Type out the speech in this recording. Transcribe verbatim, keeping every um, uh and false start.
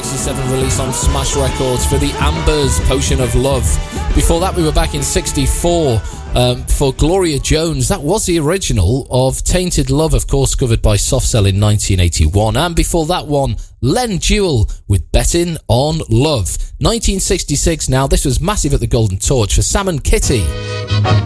sixty-seven release on Smash Records for the Ambers, Potion of Love. Before that, we were back in sixty-four um, for Gloria Jones. That was the original of Tainted Love, of course, covered by Soft Cell in nineteen eighty-one. And before that one, Len Jewell with Betting on Love. nineteen sixty-six now. This was massive at the Golden Torch for Sam and Kitty.